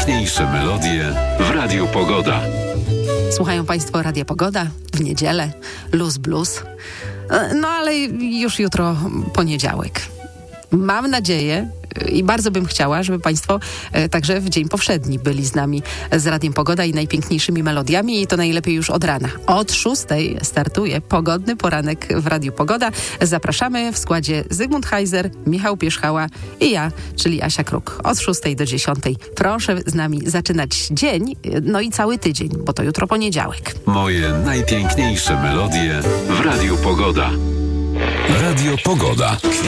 najpiękniejsze melodie w Radiu Pogoda. Słuchają Państwo Radia Pogoda w niedzielę, Luz Blues. No ale już jutro poniedziałek. Mam nadzieję i bardzo bym chciała, żeby Państwo także w dzień powszedni byli z nami z Radiem Pogoda i najpiękniejszymi melodiami i to najlepiej już od rana. Od 6:00 startuje pogodny poranek w Radiu Pogoda. Zapraszamy w składzie Zygmunt Heiser, Michał Pierzchała i ja, czyli Asia Kruk. Od 6:00 do 10:00. Proszę z nami zaczynać dzień, no i cały tydzień, bo to jutro poniedziałek. Moje najpiękniejsze melodie w Radiu Pogoda. Radio Pogoda.